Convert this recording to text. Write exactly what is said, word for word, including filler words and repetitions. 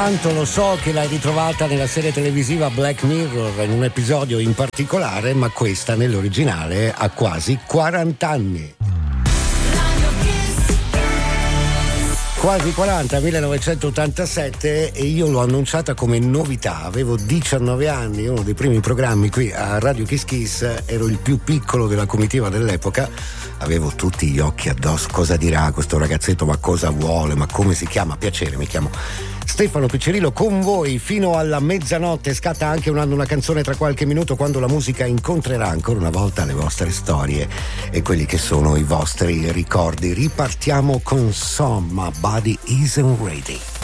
Tanto lo so che l'hai ritrovata nella serie televisiva Black Mirror, in un episodio in particolare, ma questa nell'originale ha quasi quaranta anni. Quasi quaranta, millenovecentottantasette, e io l'ho annunciata come novità. Avevo diciannove anni, uno dei primi programmi qui a Radio Kiss Kiss, ero il più piccolo della comitiva dell'epoca, avevo tutti gli occhi addosso. Cosa dirà questo ragazzetto, ma cosa vuole, ma come si chiama? Piacere, mi chiamo Stefano Piccirillo, con voi fino alla mezzanotte. Scatta anche una, una canzone tra qualche minuto, quando la musica incontrerà ancora una volta le vostre storie e quelli che sono i vostri ricordi. Ripartiamo con Some, My Body Isn't Ready.